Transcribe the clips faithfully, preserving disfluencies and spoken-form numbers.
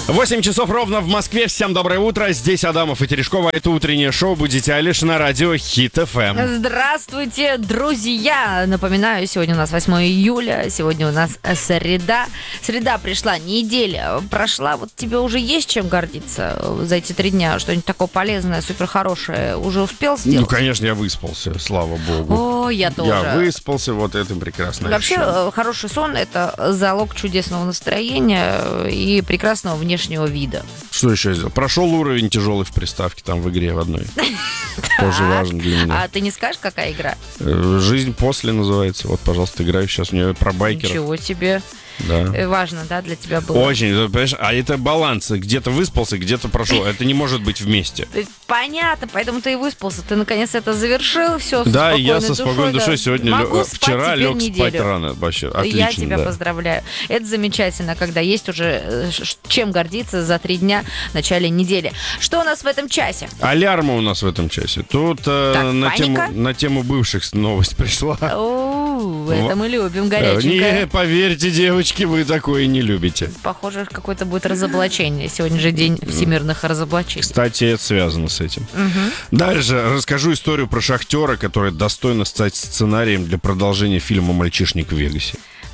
восемь часов ровно в Москве. Всем доброе утро. Здесь Адамов и Терешкова. Это утреннее шоу «Будете Алиш» на радио Хит эф эм. Здравствуйте, друзья! Напоминаю, сегодня у нас восьмое июля. Сегодня у нас среда. Среда пришла, неделя прошла. Вот тебе уже есть чем гордиться за эти три дня? Что-нибудь такое полезное, супер хорошее уже успел сделать? Ну, конечно, я выспался, слава богу. О, я тоже. Я выспался, вот это прекрасно. Вообще, ощущение. Хороший сон – это залог чудесного настроения и прекрасного внешнего вида. Что еще сделал? Прошел уровень тяжелый в приставке там в игре в одной. Тоже важно для меня. А ты не скажешь, какая игра? «Жизнь после» называется. Вот, пожалуйста, играю сейчас. У меня про байкеров. Ничего себе. Да. Важно, да, для тебя было? Очень, понимаешь, а это баланс. Где-то выспался, где-то прошел. Это не может быть вместе. Понятно, поэтому ты и выспался. Ты, наконец, это завершил, все, да, я со спокойной душой, душой да. сегодня Могу лег, вчера лег неделю. Спать рано. Вообще, отлично, я тебя да. поздравляю. Это замечательно, когда есть уже чем гордиться за три дня в начале недели. Что у нас в этом часе? Алярма у нас в этом часе. Тут так, э, на, тему, на тему бывших новость пришла. О, это мы любим, горяченькое. Не, поверьте, девочки, вы такое не любите. Похоже, какое-то будет разоблачение. Сегодня же день всемирных разоблачений. Кстати, это связано с этим. Угу. Дальше расскажу историю про шахтера, который достойно стать сценарием для продолжения фильма «Мальчишник в Вегасе».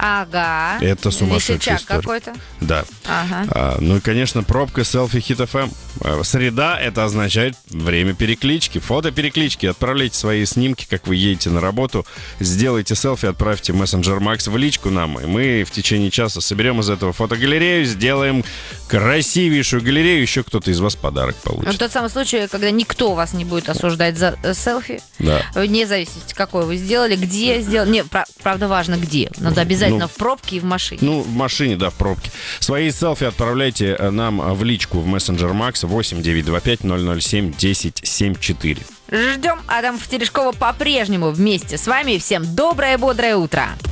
Ага. Это сумасшедшая история. Какой-то? Да. Ага. А, ну и, конечно, пробка селфи Хит эф эм. Среда — это означает время переклички, фото-переклички. Отправляйте свои снимки, как вы едете на работу. Сделайте селфи, отправьте мессенджер Макс в личку нам. И мы в течение часа соберем из этого фотогалерею, сделаем красивейшую галерею. Еще кто-то из вас подарок получит. Ну, тот самый случай, когда никто вас не будет осуждать за селфи. Да. Вне зависимости, какое вы сделали, где сделали. Не, правда, важно, где. Надо обязательно ну, в пробке и в машине. Ну, в машине, да, в пробке. Свои селфи отправляйте нам в личку в мессенджер Макс восемь девятьсот двадцать пять ноль ноль семь десять семьдесят четыре. Ждем Адамов и Терешкова по-прежнему вместе с вами. Всем доброе, бодрое утро.